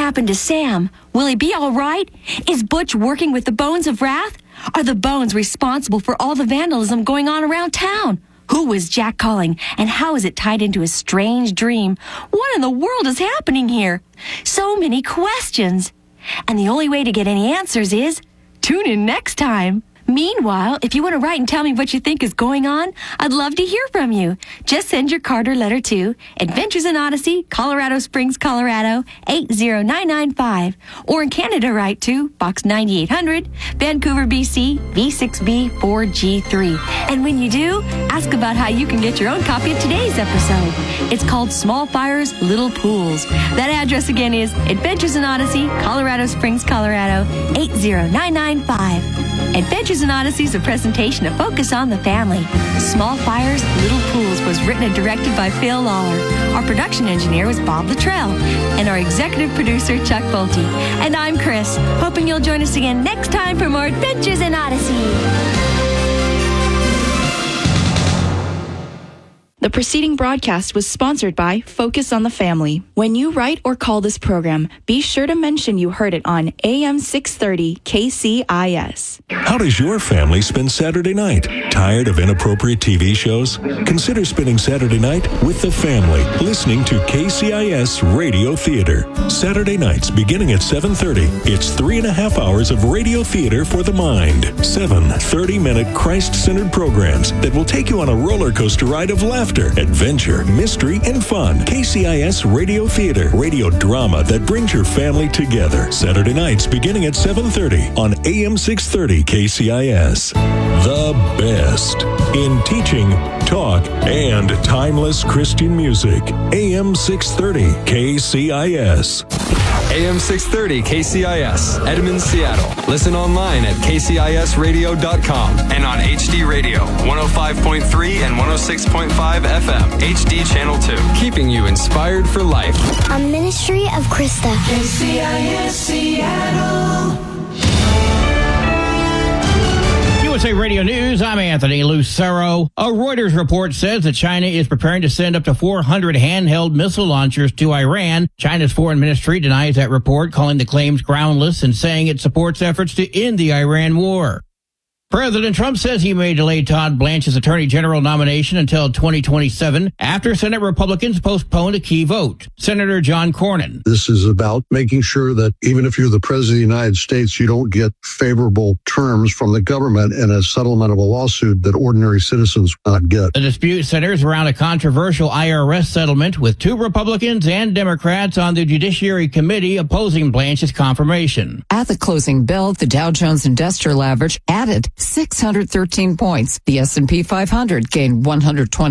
happened to Sam? Will he be all right? Is Butch working with the Bones of Wrath? Are the Bones responsible for all the vandalism going on around town? Who was Jack calling, and how is it tied into a strange dream? What in the world is happening here? So many questions. And the only way to get any answers is tune in next time. Meanwhile, if you want to write and tell me what you think is going on, I'd love to hear from you. Just send your card or letter to Adventures in Odyssey, Colorado Springs, Colorado, 80995. Or in Canada, write to Box 9800, Vancouver, BC, V6B4G3. And when you do, ask about how you can get your own copy of today's episode. It's called Small Fires, Little Pools. That address again is Adventures in Odyssey, Colorado Springs, Colorado, 80995. Adventures in Odyssey is a presentation of Focus on the Family. Small Fires, Little Pools was written and directed by Phil Lawler. Our production engineer was Bob Luttrell. And our executive producer, Chuck Bolte. And I'm Chris, hoping you'll join us again next time for more Adventures in Odyssey. The preceding broadcast was sponsored by Focus on the Family. When you write or call this program, be sure to mention you heard it on AM 630 KCIS. How does your family spend Saturday night? Tired of inappropriate TV shows? Consider spending Saturday night with the family, listening to KCIS Radio Theater. Saturday nights beginning at 7:30. It's 3.5 hours of radio theater for the mind. 7 30-minute Christ-centered programs that will take you on a roller coaster ride of laughter, adventure, mystery, and fun. KCIS Radio Theater, radio drama that brings your family together. Saturday nights beginning at 7:30 on AM 630 KCIS. The best in teaching, talk, and timeless Christian music. AM 630 KCIS. AM 630 KCIS, Edmond, Seattle. Listen online at kcisradio.com and on HD Radio, 105.3 and 106.5 FM, HD Channel 2. Keeping you inspired for life. A ministry of Krista. KCIS Seattle. USA Radio News, I'm Anthony Lucero. A Reuters report says that China is preparing to send up to 400 handheld missile launchers to Iran. China's foreign ministry denies that report, calling the claims groundless and saying it supports efforts to end the Iran war. President Trump says he may delay Todd Blanche's Attorney General nomination until 2027 after Senate Republicans postponed a key vote. Senator John Cornyn. This is about making sure that even if you're the President of the United States, you don't get favorable terms from the government in a settlement of a lawsuit that ordinary citizens not get. The dispute centers around a controversial IRS settlement with 2 Republicans and Democrats on the Judiciary Committee opposing Blanche's confirmation. At the closing bell, the Dow Jones Industrial Average added 613 points. The S&P 500 gained 120.